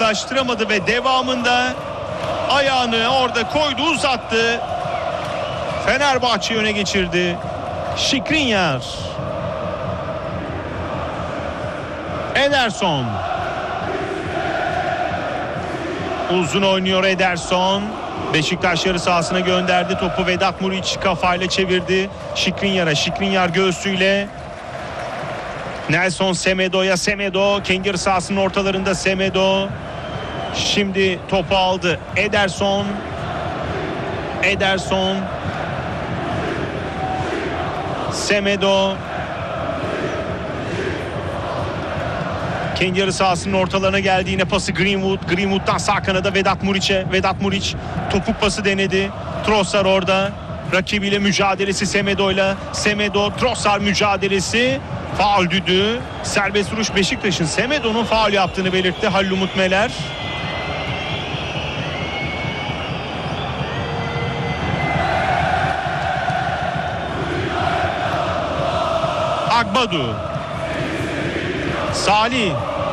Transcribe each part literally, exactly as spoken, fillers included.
uzaklaştıramadı ve devamında ayağını orada koydu, uzattı. Fenerbahçe öne geçirdi. Skriniar. Ederson. Uzun oynuyor Ederson. Beşiktaş yarı sahasına gönderdi topu. Vedat Muriç kafayla çevirdi. Skriniar'a. Skriniar göğsüyle. Nelson Semedo'ya. Semedo kendi yarı sahasının ortalarında. Semedo şimdi topu aldı. Ederson. Ederson. Semedo kendi yarı sahasının ortalarına geldi. Yine pası Greenwood. Greenwood'dan sağ kanada Vedat Muriç'e. Vedat Muriç topuk pası denedi. Trossard orada. Rakibiyle mücadelesi Semedo'yla. Semedo Trossard mücadelesi. Faul düdüğü. Serbest vuruş Beşiktaş'ın Semedo'nun faul yaptığını belirtti Halil Umut Meler. Agbadu. Salih.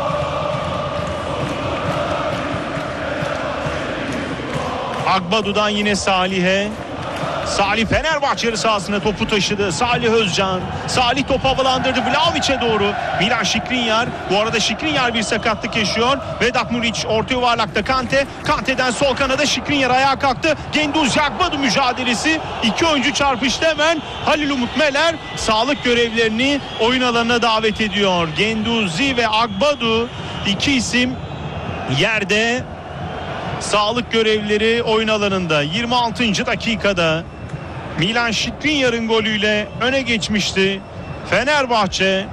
Agbadu'dan yine Salih'e. Salih Fenerbahçe yarı sahasına topu taşıdı. Salih Özcan. Salih topu havalandırdı Vlahovic'e doğru. Milan Skriniar. Bu arada Skriniar bir sakatlık yaşıyor. Vedat Muriç orta yuvarlakta Kante. Kante'den sol kanada Skriniar ayağa kalktı. Guendouzi Agbadu mücadelesi. İki oyuncu çarpıştı hemen. Halil Umut Meler sağlık görevlerini oyun alanına davet ediyor. Guendouzi ve Agbadu iki isim yerde. Sağlık görevlileri oyun alanında. Yirmi altıncı dakikada Milan Skriniar'ın golüyle öne geçmişti Fenerbahçe.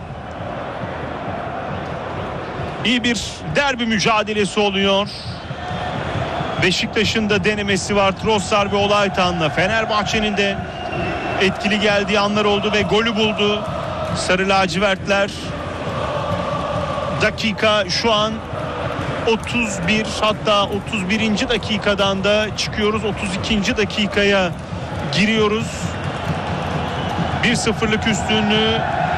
İyi bir derbi mücadelesi oluyor. Beşiktaş'ın da denemesi var Trossard ve Olaytan'la. Fenerbahçe'nin de etkili geldiği anlar oldu ve golü buldu Sarı lacivertler. Dakika şu an otuz bir, hatta otuz birinci dakikadan da çıkıyoruz. otuz ikinci dakikaya giriyoruz. bir sıfırlık üstünlüğü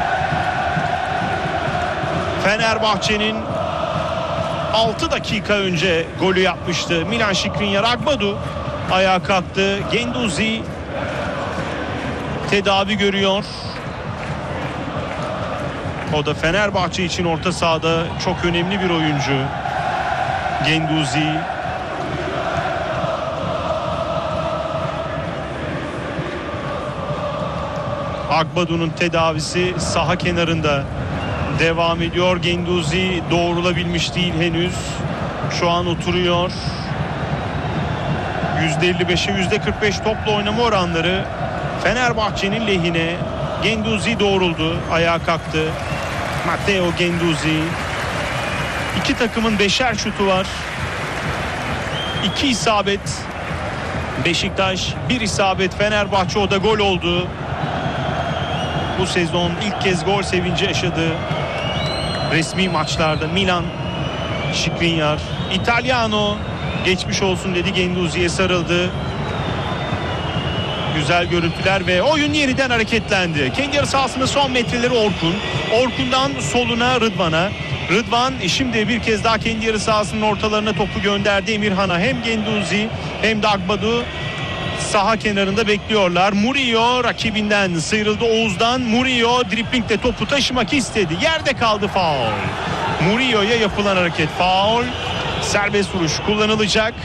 Fenerbahçe'nin altı dakika önce golü yapmıştı Milan Skriniar. Agbadu ayağa kalktı. Guendouzi tedavi görüyor. O da Fenerbahçe için orta sahada çok önemli bir oyuncu. Guendouzi. Agbadu'nun tedavisi saha kenarında devam ediyor. Guendouzi doğrulabilmiş değil henüz. Şu an oturuyor. yüzde elli beşe yüzde kırk beş topla oynama oranları Fenerbahçe'nin lehine. Guendouzi doğruldu. Ayağa kalktı. Matteo Guendouzi. İki takımın beşer şutu var. İki isabet Beşiktaş, bir isabet Fenerbahçe, o da gol oldu. Bu sezon ilk kez gol sevinci yaşadı resmi maçlarda Milan Skriniar. Italiano geçmiş olsun dedi, Guendouzi'ye sarıldı. Güzel görüntüler ve oyun yeniden hareketlendi. Kendi yarı sahasında son metreleri Orkun. Orkun'dan soluna Rıdvan'a. Rıdvan şimdi bir kez daha kendi yarı sahasının ortalarına topu gönderdi Emirhan'a. Hem Guendouzi hem de Agbadu saha kenarında bekliyorlar. Murillo rakibinden sıyrıldı Oğuz'dan. Murillo driplingle topu taşımak istedi. Yerde kaldı, faul. Murillo'ya yapılan hareket faul. Serbest vuruş kullanılacak.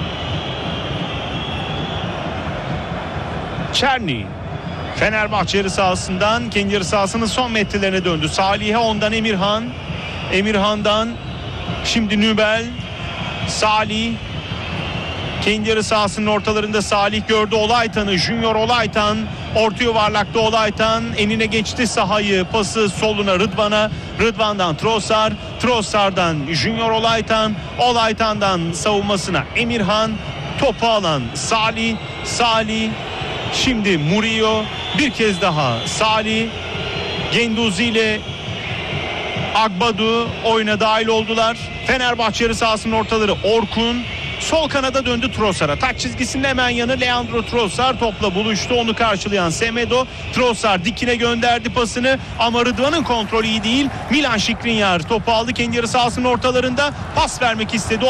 Çerni Fenerbahçe yarı sahasından kendi yarı sahasının son metrelerine döndü. Salih'e, ondan Emirhan. Emirhan'dan şimdi Nübel. Salih kendi yarı sahasının ortalarında. Salih gördü Olaytan'ı. Junior Olaytan orta yuvarlakta. Olaytan enine geçti sahayı. Pası soluna Rıdvan'a. Rıdvan'dan Trossard. Trossard'dan Junior Olaytan. Olaytan'dan savunmasına Emirhan. Topu alan Salih. Salih şimdi Murillo, bir kez daha Salih. Guendouzi ile Agbadu oyuna dahil oldular. Fenerbahçe yarı sahasının ortaları Orkun. Sol kanada döndü Trossard'a. Taç çizgisinin hemen yanı Leandro Trossard topla buluştu. Onu karşılayan Semedo. Trossard dikine gönderdi pasını ama Rıdvan'ın kontrolü iyi değil. Milan Skriniar topu aldı kendi yarı sahasının ortalarında. Pas vermek istedi.